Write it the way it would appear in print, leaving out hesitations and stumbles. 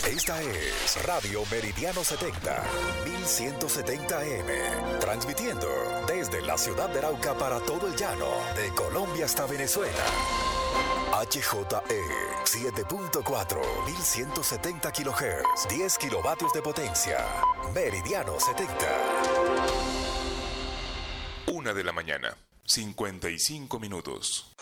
Esta es Radio Meridiano 70, 1170 AM, transmitiendo desde la ciudad de Arauca para todo el llano, de Colombia hasta Venezuela. HJE 7.4, 1170 kHz, 10 kilovatios de potencia. Meridiano 70. 1 de la mañana, 55 minutos.